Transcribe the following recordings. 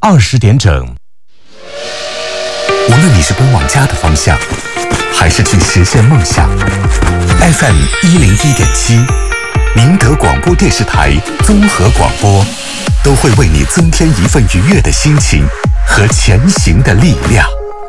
20点整。 无论你是奔往家的方向，还是去实现梦想 ，FM 101.7，宁德广播电视台综合广播，都会为你增添一份愉悦的心情和前行的力量。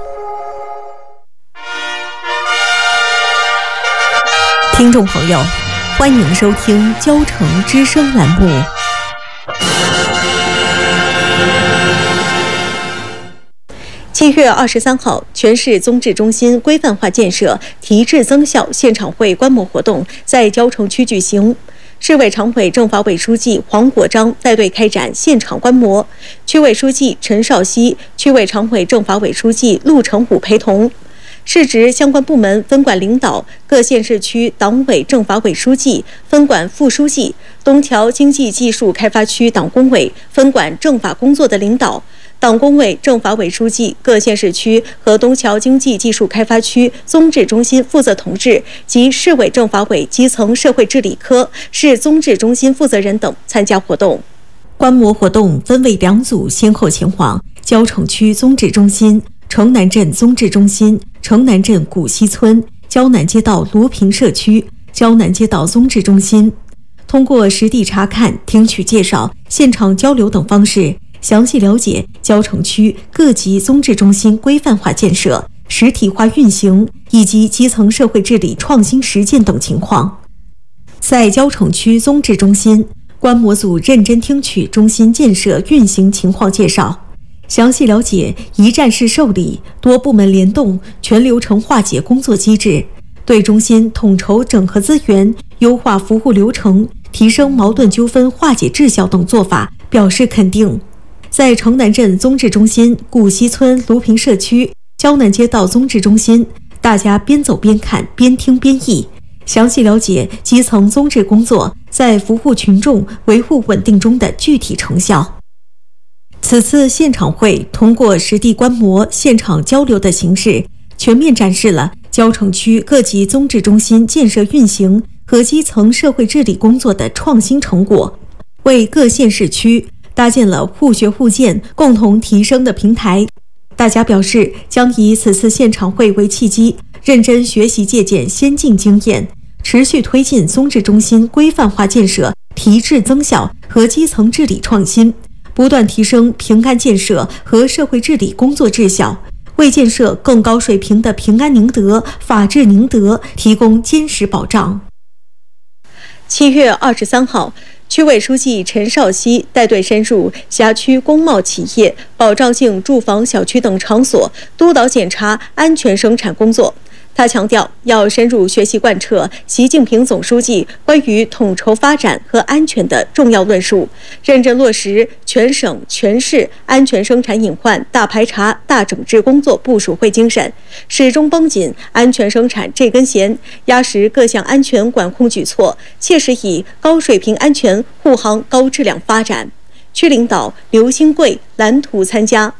听众朋友，欢迎收听交城之声栏目。7月23号，全市综治中心规范化建设提质增效现场会观摩活动在交城区举行。市委常委、政法委书记黄国章带队开展现场观摩，区委书记陈少熙、区委常委、政法委书记陆成武陪同。市直相关部门分管领导、各县市区党委政法委书记、分管副书记、东条经济技术开发区党工委分管政法工作的领导、党工委政法委书记、各县市区和东桥经济技术开发区综治中心负责同志及市委政法委基层社会治理科市综治中心负责人等参加活动。观摩活动分为2组，先后前往交城区综治中心、城南镇综治中心、城南镇古西村、胶南街道卢平社区、胶南街道综治中心，通过实地查看、听取介绍、现场交流等方式，详细了解交城区各级综治中心规范化建设、实体化运行以及基层社会治理创新实践等情况。在交城区综治中心，观摩组认真听取中心建设运行情况介绍，详细了解一站式受理、多部门联动、全流程化解工作机制，对中心统筹整合资源、优化服务流程、提升矛盾纠纷化解质效等做法表示肯定。在城南镇综治中心、古西村卢平社区、胶南街道综治中心，大家边走边看，边听边议，详细了解基层综治工作在服务群众、维护稳定中的具体成效。此次现场会通过实地观摩、现场交流的形式，全面展示了交城区各级综治中心建设运行和基层社会治理工作的创新成果，为各县市区搭建了互学互鉴、共同提升的平台。大家表示将以此次现场会为契机，认真学习借鉴先进经验，持续推进综治中心规范化建设提质增效和基层治理创新，不断提升平安建设和社会治理工作质效，为建设更高水平的平安宁德、法治宁德提供坚实保障。7月23号，区委书记陈少熙带队深入辖区工贸企业、保障性住房小区等场所，督导检查安全生产工作。他强调，要深入学习贯彻习近平总书记关于统筹发展和安全的重要论述，认真落实全省全市安全生产隐患大排查、大整治工作部署会精神，始终绷紧安全生产这根弦，压实各项安全管控举措，切实以高水平安全护航高质量发展。区领导刘新贵蓝图参加。